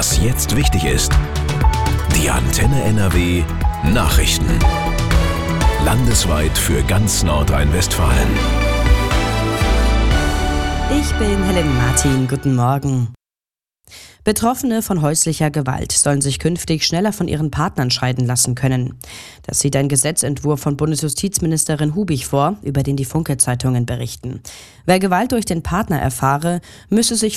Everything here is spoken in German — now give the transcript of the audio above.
Was jetzt wichtig ist. Die Antenne NRW Nachrichten. Landesweit für ganz Nordrhein-Westfalen. Ich bin Helene Martin. Guten Morgen. Betroffene von häuslicher Gewalt sollen sich künftig schneller von ihren Partnern scheiden lassen können. Das sieht ein Gesetzentwurf von Bundesjustizministerin Hubig vor, über den die Funke-Zeitungen berichten. Wer Gewalt durch den Partner erfahre, müsse sich